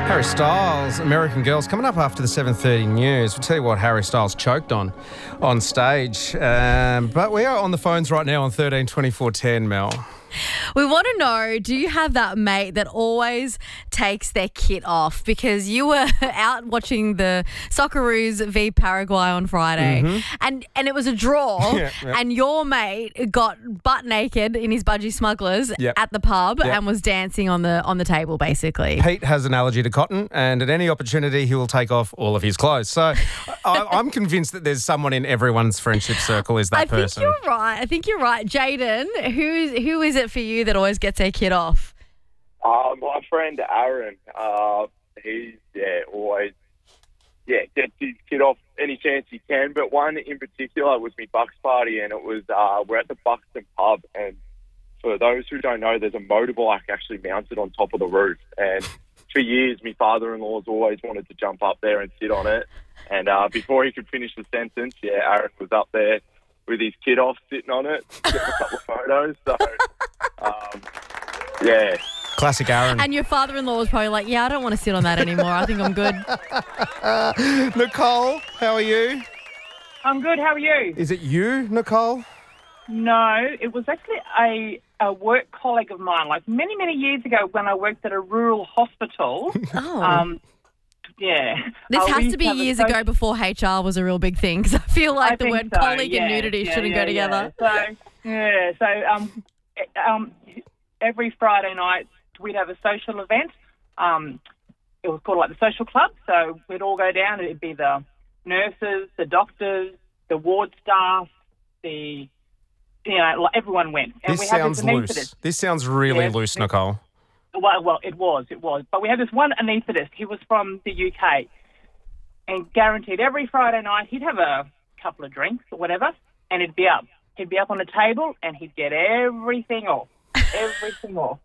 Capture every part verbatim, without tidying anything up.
Harry Styles, American Girls, coming up after the seven thirty news. We'll tell you what Harry Styles choked on on stage. Um, but we are on the phones right now on thirteen twenty-four ten, Mel. We want to know, do you have that mate that always takes their kit off? Because you were out watching the Socceroos v Paraguay on Friday Mm-hmm. and, and it was a draw Yeah, yeah. and your mate got butt naked in his budgie smugglers Yep. at the pub Yep. and was dancing on the on the table, basically. Pete has an allergy to cotton, and at any opportunity, he will take off all of his clothes. So I, I'm convinced that there's someone in everyone's friendship circle is that I person. think you're right. I think you're right. Jaden, who, who is it for you that always gets their kit off? Uh, my friend Aaron, uh, he's yeah always yeah gets his kid off any chance he can. But one in particular was my Bucks party, and it was uh, we're at the Buxton pub, and for those who don't know, there's a motorbike actually mounted on top of the roof. And for years, my father-in-law's always wanted to jump up there and sit on it. And uh, before he could finish the sentence, yeah, Aaron was up there with his kid off, sitting on it, getting a couple of photos. So, um, yeah. Classic Aaron. And your father-in-law was probably like, yeah, I don't want to sit on that anymore. I think I'm good. Nicole, how are you? I'm good. How are you? Is it you, Nicole? No, it was actually a, a work colleague of mine, like many, many years ago when I worked at a rural hospital. Oh. Um, yeah. This Uh, we has used to be have a years social- ago before H R was a real big thing, because I feel like I the think word so, colleague yeah, and nudity yeah, shouldn't yeah, go together. Yeah. So, yeah, so um, eh, um, every Friday night we'd have a social event. Um, it was called like the social club. So we'd all go down. It'd be the nurses, the doctors, the ward staff, the you know, like everyone went. And This we had sounds this loose. anaesthetist. This sounds really Yeah. loose, Nicole. Well, well, it was, it was. But we had this one anaesthetist. He was from the U K. And guaranteed every Friday night he'd have a couple of drinks or whatever, and he'd be up. He'd be up on a table and he'd get everything off. Everything off.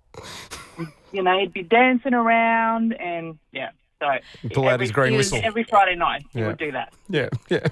You know, he'd be dancing around and, yeah. So Pull out every, his green he was- whistle. Every Friday night he Yeah. would do that. Yeah, yeah.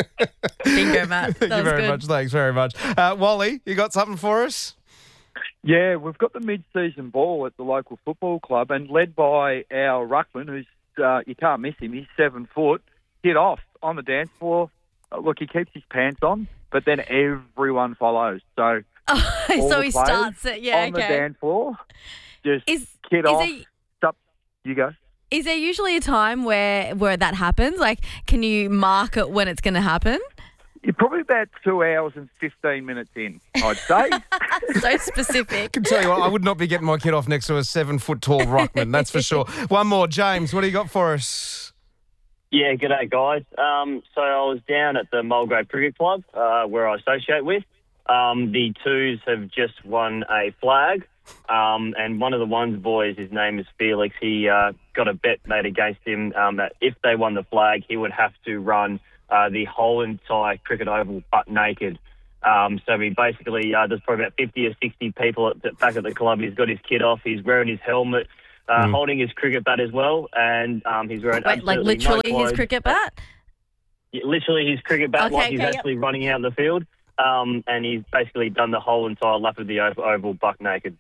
Bingo, Matt. Thank That you was very good. much. Thanks very much. Uh, Wally, you got something for us? Yeah, we've got the mid-season ball at the local football club, and led by our ruckman, who's uh, you can't miss him. He's seven foot. Hit off on the dance floor. Uh, look, he keeps his pants on, but then everyone follows. So, Oh, all so the he players starts it. Yeah, on the okay. dance floor, just Is, kid is, off. there, Stop. You go. is there usually a time where, where that happens? Like, can you mark it when it's going to happen? You're probably about two hours and fifteen minutes in, I'd say. So specific. I can tell you what, I would not be getting my kid off next to a seven-foot-tall ruckman, that's for sure. One more. James, what do you got for us? Yeah, g'day guys. Um, so I was down at the Mulgrave Cricket Club, uh, where I associate with. Um, the twos have just won a flag, um, and one of the ones boys, his name is Felix. He uh, got a bet made against him um, that if they won the flag, he would have to run uh, the whole entire cricket oval butt naked. Um, so he basically, uh, there's probably about fifty or sixty people at the, back at the club. He's got his kit off. He's wearing his helmet. Uh, Mm. holding his cricket bat as well, and um, he's wearing Wait, like absolutely no literally his clothes. cricket bat? Yeah, literally his cricket bat, Okay, like he's okay, yep. actually running out in the field, um, and he's basically done the whole entire lap of the oval, oval buck naked.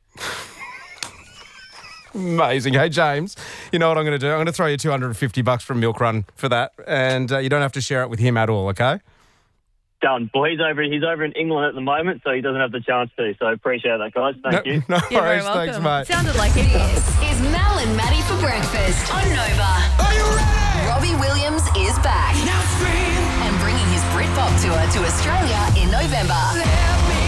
Amazing. Hey, James, you know what I'm going to do? I'm going to throw you two hundred fifty bucks from Milk Run for that, and uh, you don't have to share it with him at all, okay? Done. Well, he's over. He's over in England at the moment, so he doesn't have the chance to. So appreciate that, guys. Thank no, you. No You're very worries. Thanks, welcome. mate. Sounded like it. This is Mel and Maddie for breakfast on Nova. Are you ready? Robbie Williams is back Now scream. and bringing his Britpop tour to Australia in November. Let me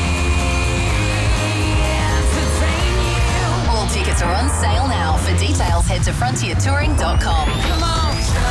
entertain you. All tickets are on sale now. For details, head to frontier touring dot com. Come on.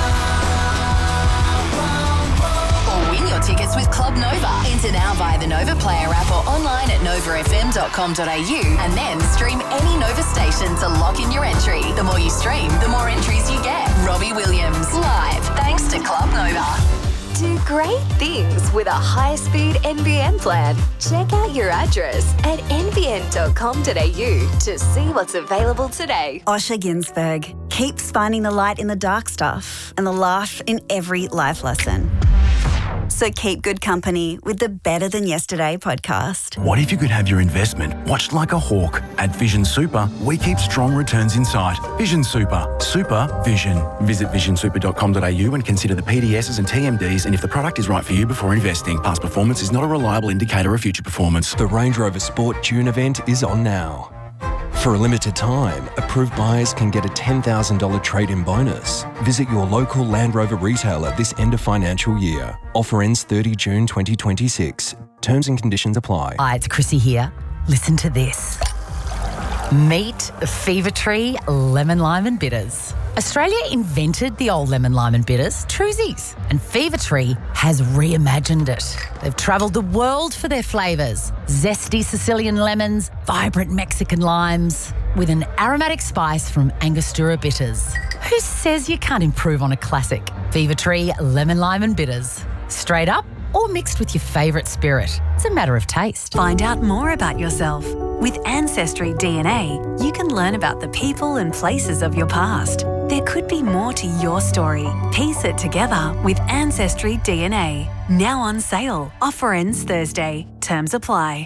Or win your tickets with Club Nova. Enter now via the Nova Player app or online at nova f m dot com dot a u, and then stream any Nova station to lock in your entry. The more you stream, the more entries you get. Robbie Williams, live, thanks to Club Nova. Do great things with a high-speed N B N plan. Check out your address at n b n dot com dot a u to see what's available today. Osher Ginsberg keeps finding the light in the dark stuff and the laugh in every life lesson. So keep good company with the Better Than Yesterday podcast. What if you could have your investment watched like a hawk? At Vision Super, we keep strong returns in sight. Vision Super. Super Vision. Visit vision super dot com dot a u and consider the P D Ss and T M Ds and if the product is right for you before investing. Past performance is not a reliable indicator of future performance. The Range Rover Sport June event is on now. For a limited time, approved buyers can get a ten thousand dollars trade-in bonus. Visit your local Land Rover retailer this end of financial year. Offer ends thirtieth of June twenty twenty-six. Terms and conditions apply. Hi, it's Chrissy here. Listen to this. Meet Fever Tree Lemon Lime and Bitters. Australia invented the old lemon lime and bitters, Truzies, and Fever Tree has reimagined it. They've travelled the world for their flavours. Zesty Sicilian lemons, vibrant Mexican limes, with an aromatic spice from Angostura bitters. Who says you can't improve on a classic? Fever Tree Lemon Lime and Bitters. Straight up or mixed with your favourite spirit. It's a matter of taste. Find out more about yourself. With Ancestry D N A, you can learn about the people and places of your past. There could be more to your story. Piece it together with Ancestry D N A. Now on sale. Offer ends Thursday. Terms apply.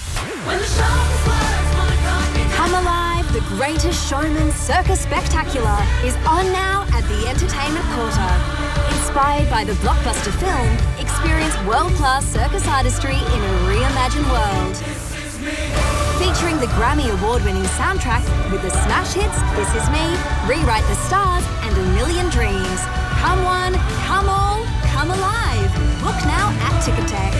Come Alive, the Greatest Showman Circus Spectacular is on now at the Entertainment Quarter. Inspired by the blockbuster film, experience world-class circus artistry in a reimagined world. Featuring the Grammy Award-winning soundtrack with the smash hits This Is Me, Rewrite the Stars and A Million Dreams. Come one, come all, come alive. Book now at Ticketek.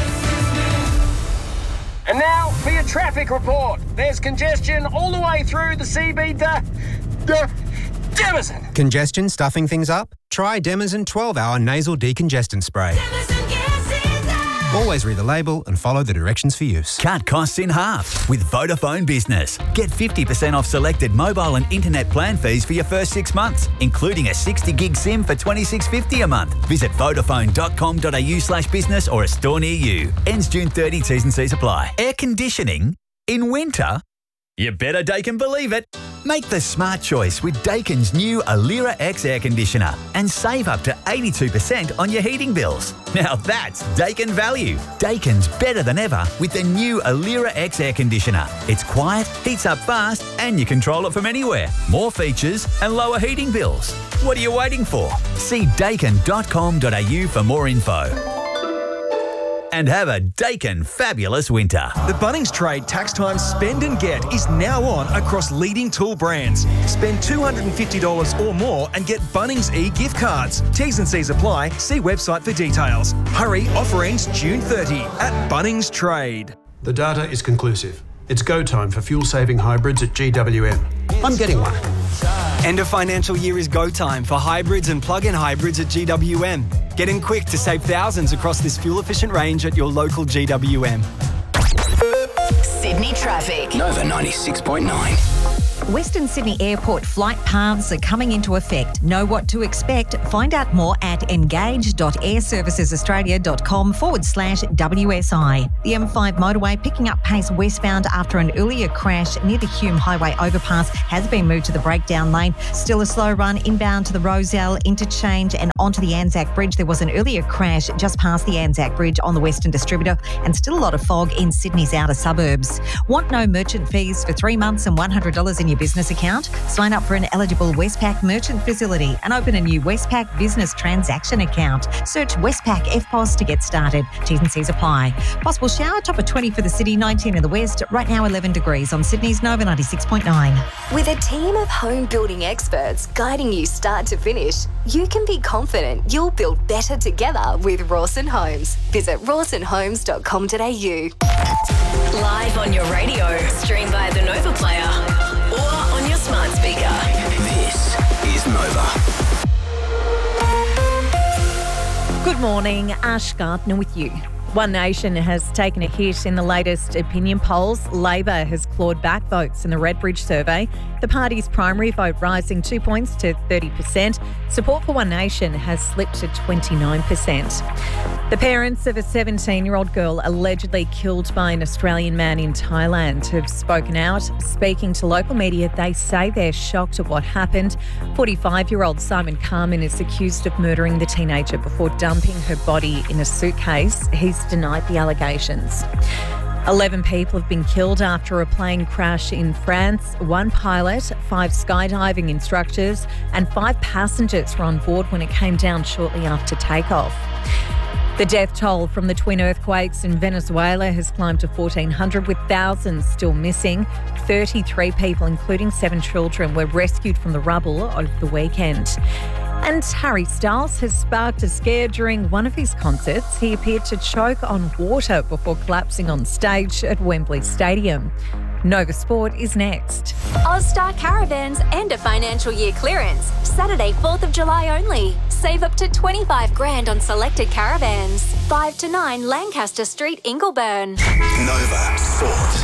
And now for your traffic report. There's congestion all the way through the C B D. D- Demazin. Congestion stuffing things up? Try Demazin twelve hour nasal decongestant spray. Always read the label and follow the directions for use. Cut costs in half with Vodafone Business. Get fifty percent off selected mobile and internet plan fees for your first six months, including a sixty gig SIM for twenty-six fifty a month. Visit vodafone dot com dot a u slash business or a store near you. Ends June thirtieth, T's and C's apply. Air conditioning in winter? You better Daikin believe it. Make the smart choice with Daikin's new Alira X air conditioner and save up to eighty-two percent on your heating bills. Now that's Daikin value. Daikin's better than ever with the new Alira X air conditioner. It's quiet, heats up fast, and you control it from anywhere. More features and lower heating bills. What are you waiting for? See daikin dot com dot a u for more info. And have a Daikin fabulous winter. The Bunnings Trade Tax Time Spend and Get is now on across leading tool brands. Spend two hundred fifty dollars or more and get Bunnings e-gift cards. T's and C's apply. See website for details. Hurry, offer ends June thirtieth at Bunnings Trade. The data is conclusive. It's go time for fuel-saving hybrids at G W M. I'm getting one. End of financial year is go time for hybrids and plug-in hybrids at G W M. Get in quick to save thousands across this fuel-efficient range at your local G W M. Sydney traffic. Nova ninety-six point nine. Western Sydney Airport flight paths are coming into effect. Know what to expect? Find out more at engage.airservicesaustralia.com forward slash WSI. The M five motorway picking up pace westbound after an earlier crash near the Hume Highway overpass has been moved to the breakdown lane. Still a slow run inbound to the Rozelle interchange and onto the Anzac Bridge. There was an earlier crash just past the Anzac Bridge on the Western Distributor and still a lot of fog in Sydney's outer suburbs. Want no merchant fees for three months and one hundred dollars in your business account? Sign up for an eligible Westpac merchant facility and open a new Westpac business transaction account. Search Westpac F P O S to get started. T's and C's apply. Possible shower, top of twenty for the city, nineteen in the west. Right now eleven degrees on Sydney's Nova ninety-six point nine. With a team of home building experts guiding you start to finish, you can be confident you'll build better together with Rawson Homes. Visit rawson homes dot com dot a u. Live on your radio, stream via the Nova Player or on your smart speaker. This is Nova. Good morning, Ash Gardner with you. One Nation has taken a hit in the latest opinion polls. Labor has clawed back votes in the Redbridge survey. The party's primary vote rising two points to thirty percent. Support for One Nation has slipped to twenty-nine percent. The parents of a seventeen-year-old girl allegedly killed by an Australian man in Thailand have spoken out. Speaking to local media, they say they're shocked at what happened. forty-five-year-old Simon Carmen is accused of murdering the teenager before dumping her body in a suitcase. He's denied the allegations. Eleven people have been killed after a plane crash in France. One pilot, five skydiving instructors, and five passengers were on board when it came down shortly after takeoff. The death toll from the twin earthquakes in Venezuela has climbed to fourteen hundred, with thousands still missing. thirty-three people, including seven children, were rescued from the rubble over the weekend. And Harry Styles has sparked a scare during one of his concerts. He appeared to choke on water before collapsing on stage at Wembley Stadium. Nova Sport is next. Ozstar Caravans end of financial year clearance. Saturday, fourth of July only. Save up to twenty-five grand on selected caravans. five to nine Lancaster Street, Ingleburn. Nova Sport.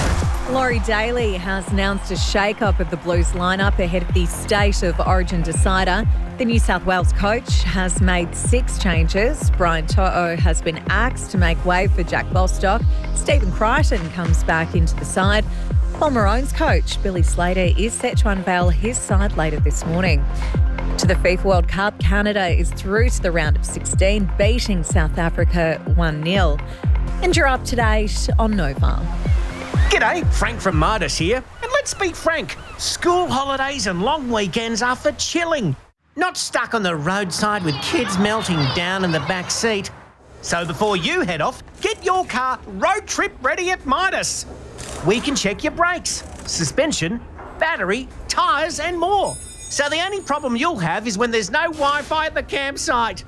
Laurie Daly has announced a shake-up of the Blues lineup ahead of the State of Origin decider. The New South Wales coach has made six changes. Brian To'o has been axed to make way for Jack Bostock. Stephen Crichton comes back into the side. Paul Maroon's coach, Billy Slater, is set to unveil his side later this morning. To the FIFA World Cup, Canada is through to the round of sixteen, beating South Africa one nil. And you're up to date on Nova. G'day, Frank from Midas here. And let's be frank, school holidays and long weekends are for chilling, not stuck on the roadside with kids melting down in the back seat. So before you head off, get your car road trip ready at Midas. We can check your brakes, suspension, battery, tyres and more. So the only problem you'll have is when there's no Wi-Fi at the campsite.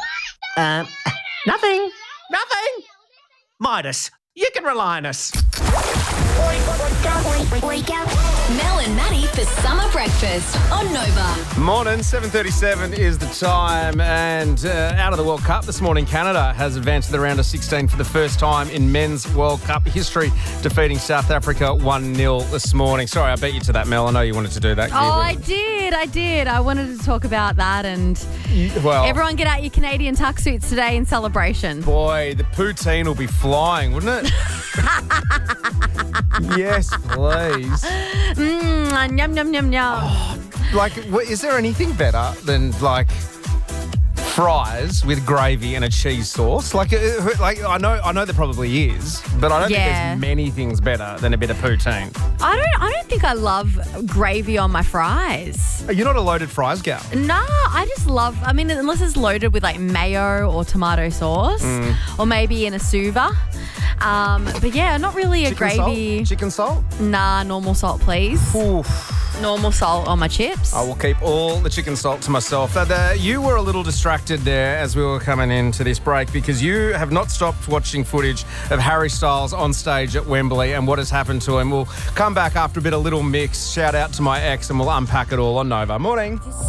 Uh, nothing, nothing. Midas, you can rely on us. Mel and Maddie for summer breakfast on Nova. Morning, seven thirty-seven is the time, and uh, out of the World Cup this morning, Canada has advanced to the round of sixteen for the first time in men's World Cup history, defeating South Africa one nil this morning. Sorry, I beat you to that, Mel. I know you wanted to do that. Oh, I did. I did. I wanted to talk about that, and well, everyone get out your Canadian tuxsuits today in celebration. Boy, the poutine will be flying, wouldn't it? Yes, please. Mmm, yum, yum, yum, yum. Oh, like, wh- is there anything better than, like, fries with gravy and a cheese sauce? Like, uh, like I know I know there probably is, but I don't Yeah. think there's many things better than a bit of poutine. I don't I don't think I love gravy on my fries. You're not a loaded fries gal. No, I just love, I mean, unless it's loaded with like mayo or tomato sauce Mm. or maybe in a suva. Um, but yeah, not really a Chicken gravy. salt? Chicken salt? Nah, normal salt, please. Oof. Normal salt on my chips. I will keep all the chicken salt to myself. And, uh, you were a little distracted there as we were coming into this break because you have not stopped watching footage of Harry Styles on stage at Wembley and what has happened to him. We'll come back after a bit of Little Mix. Shout out to my ex and we'll unpack it all on Nova. Morning.